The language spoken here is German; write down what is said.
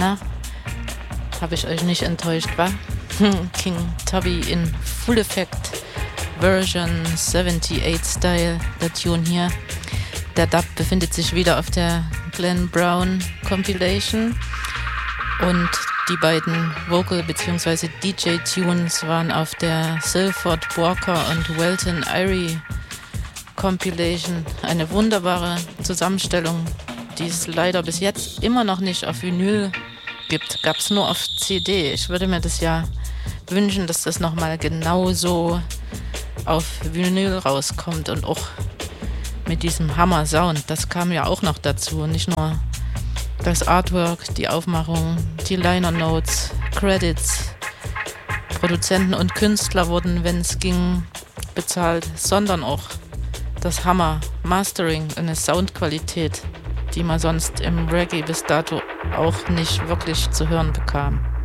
Na, habe ich euch nicht enttäuscht, wa? King Tubby in Full Effect Version 78 Style, der Tune hier. Der Dub befindet sich wieder auf der Glenn Brown Compilation und die beiden Vocal- bzw. DJ-Tunes waren auf der Silford Walker und Welton Irie Compilation. Eine wunderbare Zusammenstellung, die es leider bis jetzt immer noch nicht auf Vinyl gibt. Gab es nur auf CD. Ich würde mir das ja wünschen, dass das nochmal genauso auf Vinyl rauskommt und auch mit diesem Hammer-Sound. Das kam ja auch noch dazu. Nicht nur das Artwork, die Aufmachung, die Liner-Notes, Credits, Produzenten und Künstler wurden, wenn es ging, bezahlt, sondern auch das Hammer-Mastering, eine Soundqualität, die man sonst im Reggae bis dato auch nicht wirklich zu hören bekam.